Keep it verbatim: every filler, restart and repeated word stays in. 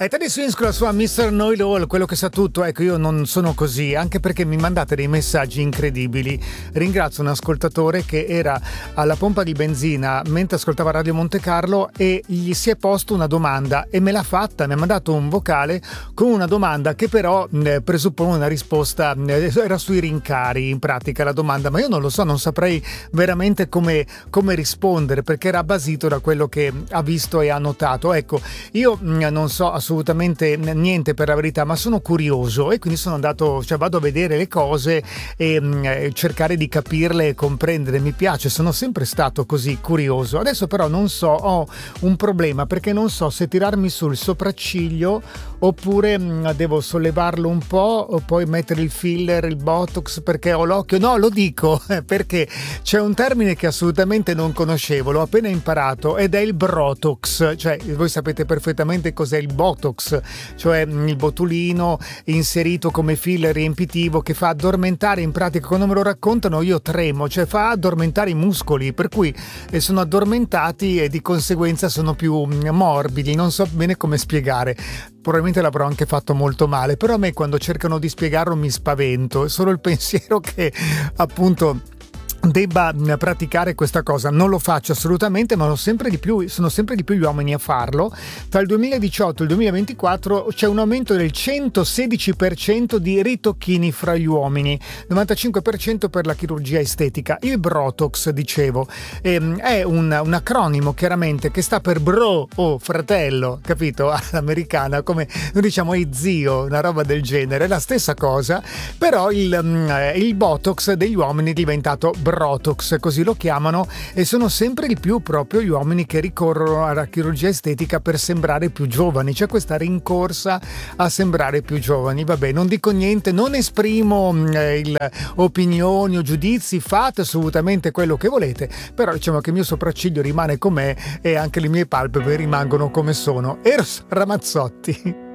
E Teddy Swims con la sua mister Know-It-All, quello che sa tutto. Ecco, io non sono così, anche perché mi mandate dei messaggi incredibili. Ringrazio un ascoltatore che era alla pompa di benzina mentre ascoltava Radio Monte Carlo e gli si è posto una domanda e me l'ha fatta, mi ha mandato un vocale con una domanda che però eh, presuppone una risposta, eh, era sui rincari in pratica la domanda, ma io non lo so, non saprei veramente come, come rispondere, perché era basito da quello che ha visto e ha notato. Ecco, io mh, non so assolutamente assolutamente niente per la verità, ma sono curioso e quindi sono andato, cioè vado a vedere le cose e mh, cercare di capirle e comprendere. Mi piace, sono sempre stato così curioso. Adesso però non so, ho un problema perché non so se tirarmi sul sopracciglio oppure mh, devo sollevarlo un po' o poi mettere il filler, il botox, perché ho l'occhio, no, lo dico perché c'è un termine che assolutamente non conoscevo, l'ho appena imparato ed è il brotox, cioè voi sapete perfettamente cos'è il botox, cioè il botulino inserito come filler riempitivo che fa addormentare, in pratica quando me lo raccontano io tremo, cioè fa addormentare i muscoli, per cui sono addormentati e di conseguenza sono più morbidi, non so bene come spiegare. Probabilmente l'avrò anche fatto molto male, però a me quando cercano di spiegarlo mi spavento, è solo il pensiero che appunto debba praticare questa cosa. Non lo faccio assolutamente, ma sono sempre di più, sono sempre di più gli uomini a farlo. Tra il duemiladiciotto e il duemilaventiquattro c'è un aumento del centosedici per cento di ritocchini fra gli uomini, novantacinque per cento per la chirurgia estetica. Il Brotox, dicevo, ehm, è un, un acronimo chiaramente che sta per bro o fratello, capito? All'americana, come noi diciamo i zio, una roba del genere, è la stessa cosa, però il, il Botox degli uomini è diventato Brotox, così lo chiamano, e sono sempre di più proprio gli uomini che ricorrono alla chirurgia estetica per sembrare più giovani. C'è questa rincorsa a sembrare più giovani. Vabbè, non dico niente, non esprimo eh, il, opinioni o giudizi, fate assolutamente quello che volete, però diciamo che il mio sopracciglio rimane com'è e anche le mie palpebre rimangono come sono. Eros Ramazzotti.